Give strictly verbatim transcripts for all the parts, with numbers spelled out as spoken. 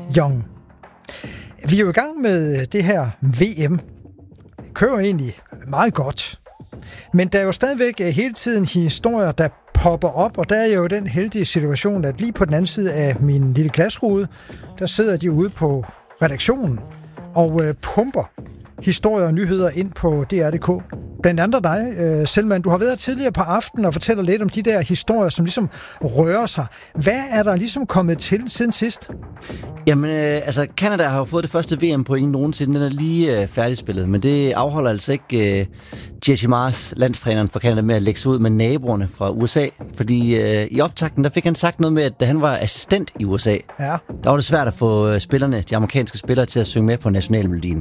Young. Vi er jo i gang med det her V M. Det kører egentlig meget godt. Men der er jo stadigvæk hele tiden historier, der popper op, og der er jo den heldige situation, at lige på den anden side af min lille glasrude, der sidder de ude på redaktionen og øh, pumper historier og nyheder ind på D R punktum d k. Blandt andet dig, øh, Selman. Du har været tidligere på aftenen og fortæller lidt om de der historier, som ligesom rører sig. Hvad er der ligesom kommet til siden sidst? Jamen, øh, altså, Canada har jo fået det første V M-point nogensinde. Den er lige øh, færdigspillet, men det afholder altså ikke øh, Jesse Mars, landstræneren for Canada, med at lægge sig ud med naboerne fra U S A. Fordi øh, i optakten, der fik han sagt noget med, at da han var assistent i U S A, ja. der var det svært at få øh, spillerne, de amerikanske spillere, til at synge med på nationalmelodien.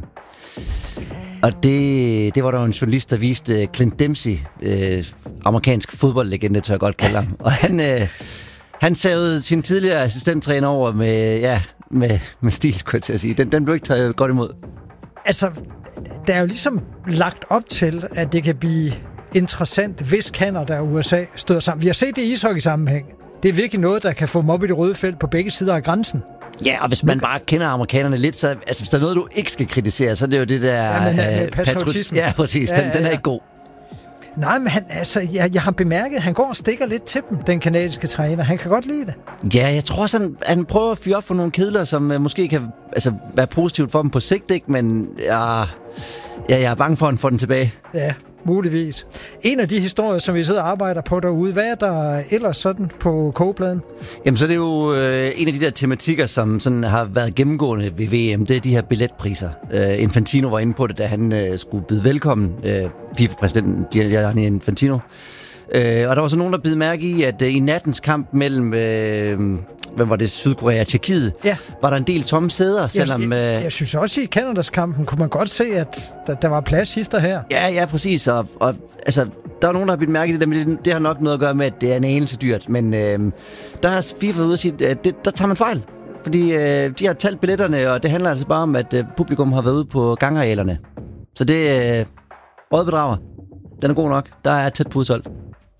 Og det, det var der en journalist, der viste Clint Dempsey, øh, amerikansk fodboldlegende, tør jeg godt kalde ham. Og han, øh, han savede sin tidligere assistenttræner over med, ja, med, med stil, skulle jeg til at sige. Den, den blev ikke taget godt imod. Altså, der er jo ligesom lagt op til, at det kan blive interessant, hvis Canada og U S A støder sammen. Vi har set det i ishockey-sammenhæng. Det er virkelig noget, der kan få dem op i det røde felt på begge sider af grænsen. Ja, og hvis man bare kender amerikanerne lidt, så altså, hvis der er noget, du ikke skal kritisere, så er det jo det der... Ja, men, øh, patriotisme. Ja, præcis. Den, ja, ja, ja. Den er ikke god. Nej, men han, altså, jeg, jeg har bemærket, at han går og stikker lidt til dem, den kanadiske træner. Han kan godt lide det. Ja, jeg tror også, han, han prøver at fyre op for nogle kedler, som uh, måske kan altså, være positivt for dem på sigt, ikke? Men ja, ja, jeg er bange for, at han får den tilbage. Ja, muligvis. En af de historier, som vi sidder og arbejder på derude, hvad er der ellers sådan på kogepladen? Jamen, så er det jo øh, en af de der tematikker, som sådan har været gennemgående ved V M, det er de her billetpriser. Øh, Infantino var inde på det, da han øh, skulle byde velkommen, øh, FIFA-præsidenten Gianni Infantino. Øh, og der var så nogen, der bed mærke i, at øh, i nattens kamp mellem... Øh, hvem var det? Sydkorea og Tjekkiet. Ja. Var der en del tomme sæder, selvom... Jeg, jeg, jeg synes også, i Canadas kampen kunne man godt se, at der, der var plads hister her. Ja, ja, præcis. Og, og altså, der er nogen, der har bidt mærke i det, men det, det har nok noget at gøre med, at det er en anelse dyrt. Men øh, der har FIFA ude at sige, at det, der tager man fejl. Fordi øh, de har talt billetterne, og det handler altså bare om, at øh, publikum har været ude på gangarealerne. Så det er øh, rådbedrager. Den er god nok. Der er tæt på udsolgt.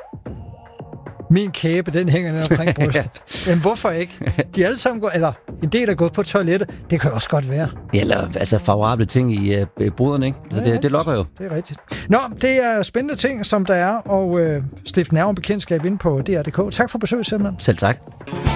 Min kæbe, den hænger ned omkring brystet. Men hvorfor ikke? De alle sammen går, eller en del er gået på toilettet. Det kan også godt være. Eller altså favorable ting i øh, boderne, ikke? Altså, det, det lokker jo. Det er rigtigt. Nå, det er spændende ting, som der er, og øh, stifte nærmere bekendtskab inde på D R punktum d k. Tak for besøget, Selman. Selv tak.